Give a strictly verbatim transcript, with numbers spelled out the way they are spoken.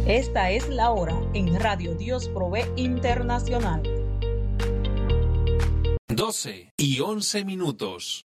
Esta es la hora en Radio Dios Provee Internacional. doce y once minutos.